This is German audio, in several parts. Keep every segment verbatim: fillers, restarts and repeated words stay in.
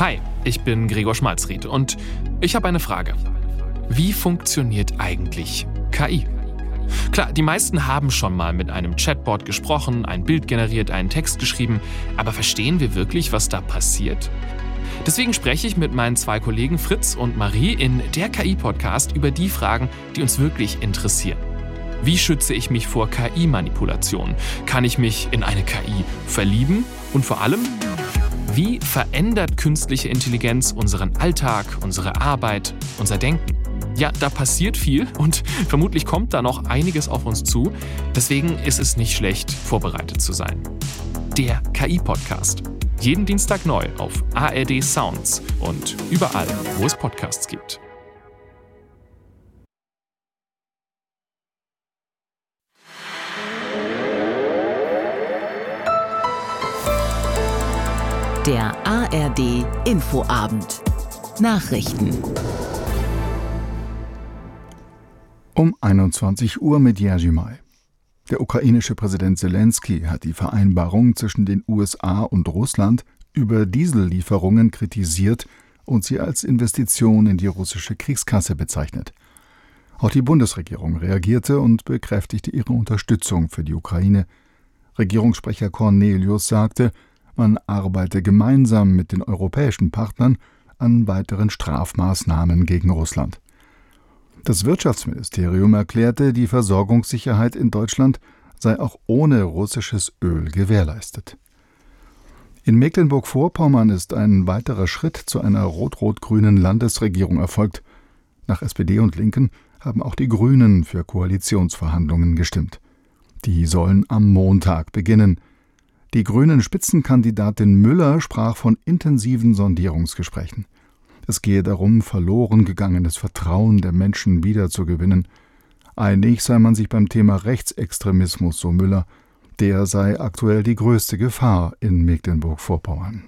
Hi, ich bin Gregor Schmalzried und ich habe eine Frage. Wie funktioniert eigentlich K I? Klar, die meisten haben schon mal mit einem Chatbot gesprochen, ein Bild generiert, einen Text geschrieben, aber verstehen wir wirklich, was da passiert? Deswegen spreche ich mit meinen zwei Kollegen Fritz und Marie in der K I-Podcast über die Fragen, die uns wirklich interessieren. Wie schütze ich mich vor K I-Manipulation? Kann ich mich in eine K I verlieben? Und vor allem, wie verändert künstliche Intelligenz unseren Alltag, unsere Arbeit, unser Denken? Ja, da passiert viel und vermutlich kommt da noch einiges auf uns zu. Deswegen ist es nicht schlecht, vorbereitet zu sein. Der K I-Podcast. Jeden Dienstag neu auf A R D Sounds und überall, wo es Podcasts gibt. Der A R D Infoabend. Nachrichten. Um einundzwanzig Uhr mit Jerzy May. Der ukrainische Präsident Zelensky hat die Vereinbarung zwischen den U S A und Russland über Diesellieferungen kritisiert und sie als Investition in die russische Kriegskasse bezeichnet. Auch die Bundesregierung reagierte und bekräftigte ihre Unterstützung für die Ukraine. Regierungssprecher Cornelius sagte, man arbeite gemeinsam mit den europäischen Partnern an weiteren Strafmaßnahmen gegen Russland. Das Wirtschaftsministerium erklärte, die Versorgungssicherheit in Deutschland sei auch ohne russisches Öl gewährleistet. In Mecklenburg-Vorpommern ist ein weiterer Schritt zu einer rot-rot-grünen Landesregierung erfolgt. Nach S P D und Linken haben auch die Grünen für Koalitionsverhandlungen gestimmt. Die sollen am Montag beginnen. Die grünen Spitzenkandidatin Müller sprach von intensiven Sondierungsgesprächen. Es gehe darum, verloren gegangenes Vertrauen der Menschen wiederzugewinnen. Einig sei man sich beim Thema Rechtsextremismus, so Müller. Der sei aktuell die größte Gefahr in Mecklenburg-Vorpommern.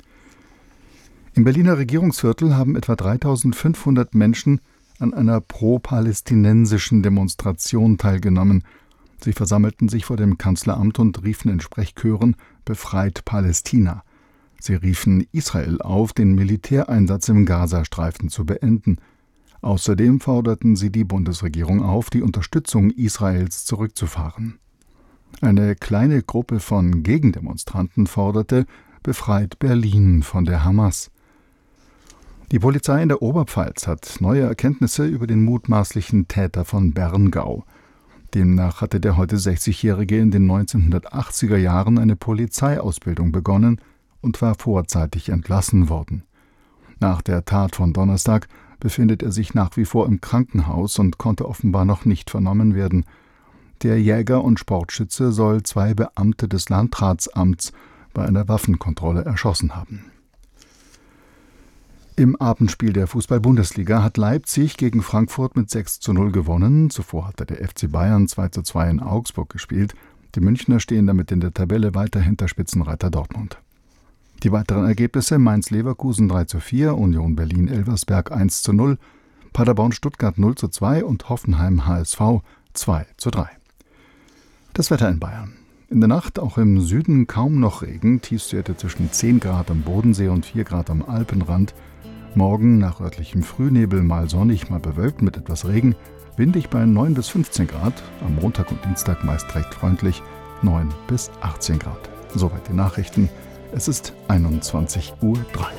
Im Berliner Regierungsviertel haben etwa dreitausendfünfhundert Menschen an einer pro-palästinensischen Demonstration teilgenommen. Sie versammelten sich vor dem Kanzleramt und riefen in Sprechchören »Befreit Palästina«. Sie riefen Israel auf, den Militäreinsatz im Gazastreifen zu beenden. Außerdem forderten sie die Bundesregierung auf, die Unterstützung Israels zurückzufahren. Eine kleine Gruppe von Gegendemonstranten forderte »Befreit Berlin von der Hamas«. Die Polizei in der Oberpfalz hat neue Erkenntnisse über den mutmaßlichen Täter von Berngau. Demnach hatte der heute sechzigjährige in den neunzehnhundertachtziger Jahren eine Polizeiausbildung begonnen und war vorzeitig entlassen worden. Nach der Tat von Donnerstag befindet er sich nach wie vor im Krankenhaus und konnte offenbar noch nicht vernommen werden. Der Jäger und Sportschütze soll zwei Beamte des Landratsamts bei einer Waffenkontrolle erschossen haben. Im Abendspiel der Fußball-Bundesliga hat Leipzig gegen Frankfurt mit sechs zu null gewonnen. Zuvor hatte der F C Bayern zwei zu zwei in Augsburg gespielt. Die Münchner stehen damit in der Tabelle weiter hinter Spitzenreiter Dortmund. Die weiteren Ergebnisse: Mainz-Leverkusen drei zu vier, Union Berlin-Elversberg eins zu null, Paderborn-Stuttgart null zu zwei und Hoffenheim-H S V zwei zu drei. Das Wetter in Bayern. In der Nacht auch im Süden kaum noch Regen, Tiefstwerte zwischen zehn Grad am Bodensee und vier Grad am Alpenrand. Morgen nach örtlichem Frühnebel mal sonnig, mal bewölkt mit etwas Regen, windig bei neun bis fünfzehn Grad, am Montag und Dienstag meist recht freundlich, neun bis achtzehn Grad. Soweit die Nachrichten. Es ist einundzwanzig Uhr drei.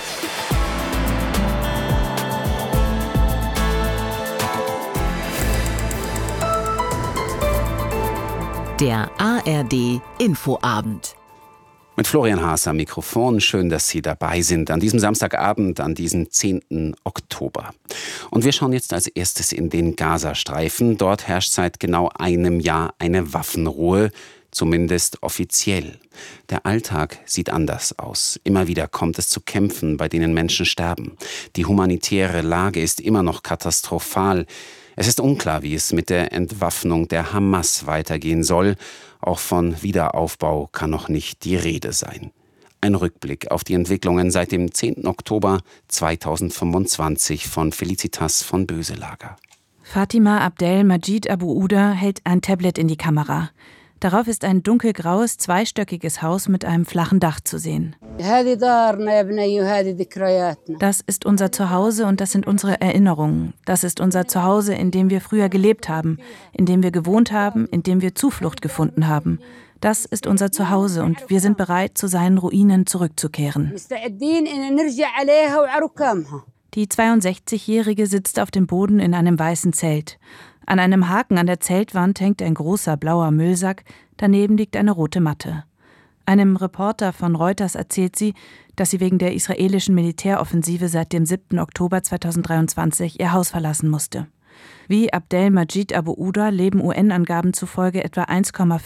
Der A R D Infoabend. Mit Florian Haas am Mikrofon. Schön, dass Sie dabei sind an diesem Samstagabend, an diesem zehnten Oktober. Und wir schauen jetzt als erstes in den Gazastreifen. Dort herrscht seit genau einem Jahr eine Waffenruhe, zumindest offiziell. Der Alltag sieht anders aus. Immer wieder kommt es zu Kämpfen, bei denen Menschen sterben. Die humanitäre Lage ist immer noch katastrophal. Es ist unklar, wie es mit der Entwaffnung der Hamas weitergehen soll. Auch von Wiederaufbau kann noch nicht die Rede sein. Ein Rückblick auf die Entwicklungen seit dem zehnten Oktober zweitausendfünfundzwanzig von Felicitas von Böselager. Fatima Abdel Majid Abu Uda hält ein Tablet in die Kamera. Darauf ist ein dunkelgraues, zweistöckiges Haus mit einem flachen Dach zu sehen. Das ist unser Zuhause und das sind unsere Erinnerungen. Das ist unser Zuhause, in dem wir früher gelebt haben, in dem wir gewohnt haben, in dem wir Zuflucht gefunden haben. Das ist unser Zuhause und wir sind bereit, zu seinen Ruinen zurückzukehren. Die zweiundsechzigjährige sitzt auf dem Boden in einem weißen Zelt. An einem Haken an der Zeltwand hängt ein großer blauer Müllsack, daneben liegt eine rote Matte. Einem Reporter von Reuters erzählt sie, dass sie wegen der israelischen Militäroffensive seit dem siebten Oktober zweitausenddreiundzwanzig ihr Haus verlassen musste. Wie Abdel Majid Abu Uda leben U N-Angaben zufolge etwa eins Komma